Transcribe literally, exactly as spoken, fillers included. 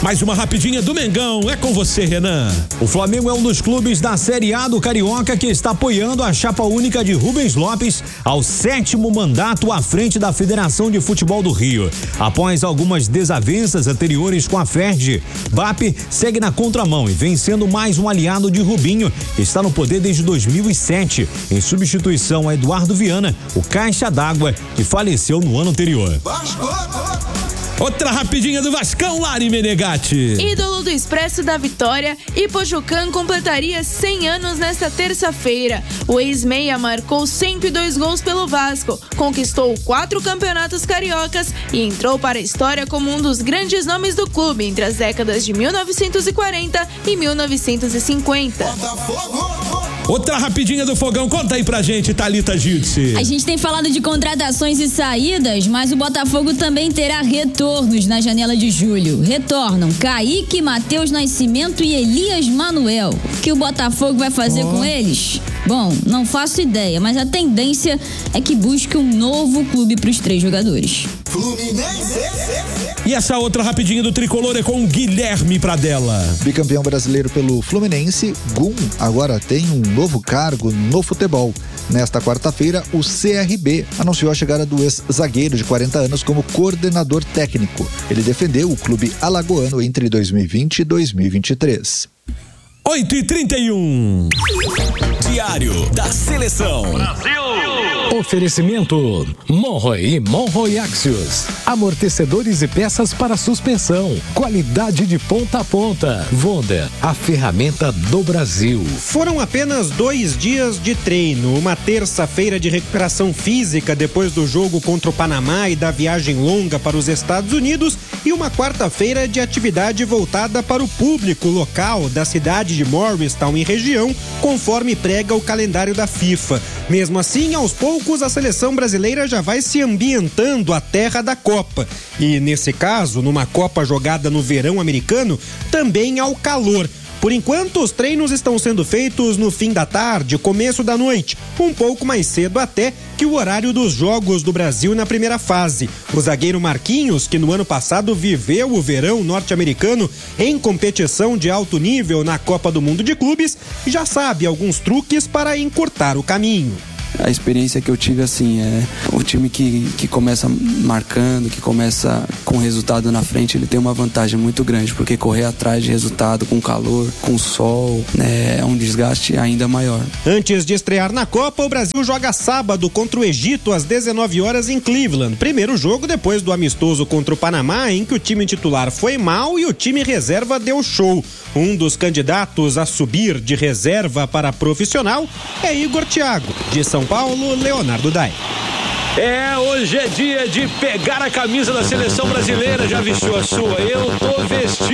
Mais uma rapidinha do Mengão, é com você, Renan. O Flamengo é um dos clubes da Série A do Carioca que está apoiando a chapa única de Rubens Lopes ao sétimo mandato à frente da Federação de Futebol do Rio. Após algumas desavenças anteriores com a F E R J, B A P segue na contramão e vem sendo mais um aliado de Rubinho, que está no poder desde dois mil e sete, em substituição a Eduardo Viana, o caixa d'água que faleceu no ano anterior. Outra rapidinha do Vascão, Lari Menegatti. Ídolo do Expresso da Vitória, Ipojucan completaria cem anos nesta terça-feira. O ex-meia marcou cento e dois gols pelo Vasco, conquistou quatro campeonatos cariocas e entrou para a história como um dos grandes nomes do clube entre as décadas de mil novecentos e quarenta e mil novecentos e cinquenta. Outra rapidinha do Fogão, conta aí pra gente, Thalita Giltse. A gente tem falado de contratações e saídas, mas o Botafogo também terá retornos na janela de julho. Retornam Kaique, Matheus Nascimento e Elias Manuel. O que o Botafogo vai fazer oh. com eles? Bom, não faço ideia, mas a tendência é que busque um novo clube para os três jogadores. E essa outra rapidinha do Tricolor é com o Guilherme Pradella. Bicampeão brasileiro pelo Fluminense, Gum agora tem um novo cargo no futebol. Nesta quarta-feira, o C R B anunciou a chegada do ex-zagueiro de quarenta anos como coordenador técnico. Ele defendeu o clube alagoano entre dois mil e vinte e dois mil e vinte e três. oito e trinta e um. Diário da Seleção. Brasil. Oferecimento Monroe e Monroe Axios. Amortecedores e peças para suspensão. Qualidade de ponta a ponta. Wonder, a ferramenta do Brasil. Foram apenas dois dias de treino. Uma terça-feira de recuperação física depois do jogo contra o Panamá e da viagem longa para os Estados Unidos. E uma quarta-feira de atividade voltada para o público local da cidade de Morristown e região, conforme prega o calendário da FIFA. Mesmo assim, aos poucos, a seleção brasileira já vai se ambientando à terra da Copa. E, nesse caso, numa Copa jogada no verão americano, também ao calor. Por enquanto, os treinos estão sendo feitos no fim da tarde, começo da noite, um pouco mais cedo até que o horário dos jogos do Brasil na primeira fase. O zagueiro Marquinhos, que no ano passado viveu o verão norte-americano em competição de alto nível na Copa do Mundo de Clubes, já sabe alguns truques para encurtar o caminho. A experiência que eu tive, assim, é o time que, que começa marcando, que começa com resultado na frente, ele tem uma vantagem muito grande, porque correr atrás de resultado com calor, com sol, né, é um desgaste ainda maior. Antes de estrear na Copa, o Brasil joga sábado contra o Egito às dezenove horas em Cleveland. Primeiro jogo depois do amistoso contra o Panamá, em que o time titular foi mal e o time reserva deu show. Um dos candidatos a subir de reserva para profissional é Igor Thiago, de São Paulo, Leonardo Dai. É, hoje é dia de pegar a camisa da seleção brasileira. Já vestiu a sua? Eu tô vestindo.